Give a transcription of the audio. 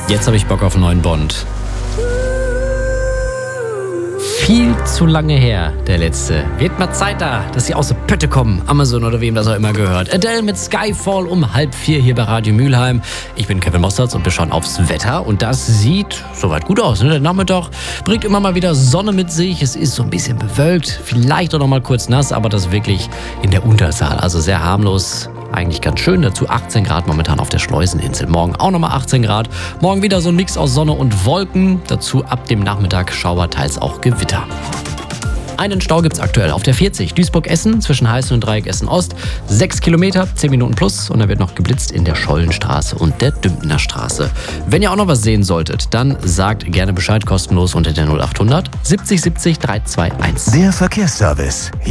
Jetzt habe ich Bock auf einen neuen Bond. Viel zu lange her, der letzte. Wird mal Zeit da, dass sie aus der Pötte kommen. Amazon oder wem das auch immer gehört. Adele mit Skyfall um 3:30 hier bei Radio Mülheim. Ich bin Kevin Mostards und wir schauen aufs Wetter. Und das sieht soweit gut aus. Ne? Der Nachmittag bringt immer mal wieder Sonne mit sich. Es ist so ein bisschen bewölkt. Vielleicht auch noch mal kurz nass, aber das wirklich in der Unterzahl. Also sehr harmlos. Eigentlich ganz schön. Dazu 18 Grad momentan auf der Schleuseninsel. Morgen auch nochmal 18 Grad. Morgen wieder so ein Mix aus Sonne und Wolken. Dazu ab dem Nachmittag Schauer, teils auch Gewitter. Einen Stau gibt's aktuell auf der 40 Duisburg-Essen zwischen Heißen und Dreieck Essen-Ost. 6 Kilometer, 10 Minuten plus. Und da wird noch geblitzt in der Schollenstraße und der Dümpner Straße. Wenn ihr auch noch was sehen solltet, dann sagt gerne Bescheid kostenlos unter der 0800 70 70 321. Der Verkehrsservice.